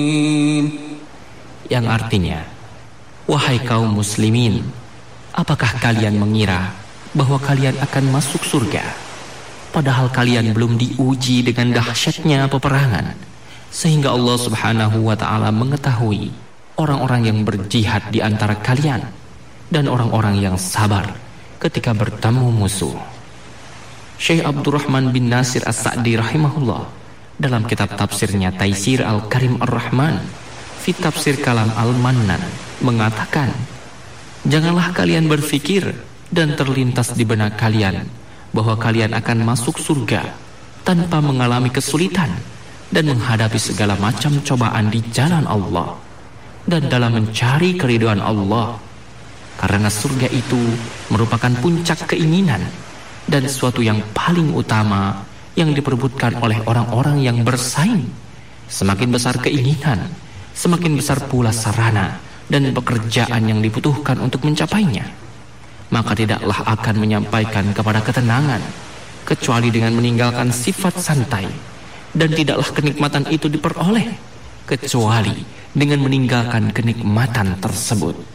Yang artinya, wahai kaum muslimin, apakah kalian mengira bahwa kalian akan masuk surga, padahal kalian belum diuji dengan dahsyatnya peperangan, sehingga Allah Subhanahu wa ta'ala mengetahui orang-orang yang berjihad di antara kalian dan orang-orang yang sabar ketika bertemu musuh. Syekh Abdurrahman bin Nasir As-Sa'di rahimahullah dalam kitab tafsirnya Taisir Al-Karim Ar-Rahman fi Tafsir Kalam Al-Mannan mengatakan, janganlah kalian berpikir dan terlintas di benak kalian bahwa kalian akan masuk surga tanpa mengalami kesulitan dan menghadapi segala macam cobaan di jalan Allah dan dalam mencari keridhaan Allah, karena surga itu merupakan puncak keinginan dan sesuatu yang paling utama yang diperebutkan oleh orang-orang yang bersaing. Semakin besar keinginan, semakin besar pula sarana dan pekerjaan yang dibutuhkan untuk mencapainya. Maka tidaklah akan menyampaikan kepada ketenangan kecuali dengan meninggalkan sifat santai, dan tidaklah kenikmatan itu diperoleh kecuali dengan meninggalkan kenikmatan tersebut.